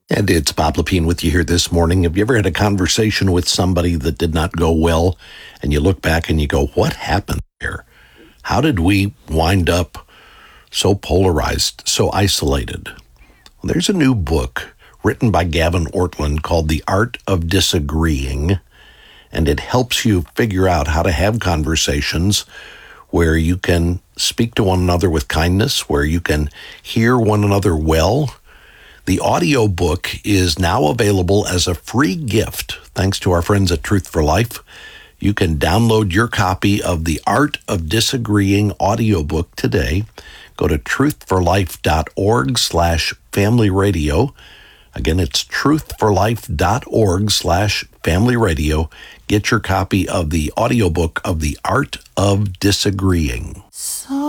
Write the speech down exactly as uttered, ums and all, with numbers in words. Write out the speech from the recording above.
And it's Bob Lepine with you here this morning. Have you ever had a conversation with somebody that did not go well, and you look back and you go, what happened there? How did we wind up so polarized, so isolated? Well, there's a new book written by Gavin Ortlund called The Art of Disagreeing, and it helps you figure out how to have conversations where you can speak to one another with kindness, where you can hear one another well. The audio book is now available as a free gift, thanks to our friends at Truth for Life. You can download your copy of The Art of Disagreeing audiobook today. Go to truthforlife.org slash family radio. Again, it's truthforlife.org slash family radio. Get your copy of the audiobook of The Art of Disagreeing. So